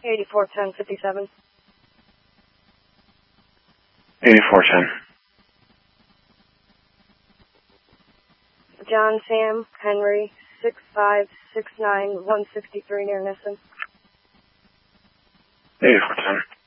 841057. 8410. John Sam Henry 6569 163 near Nissen. 8410.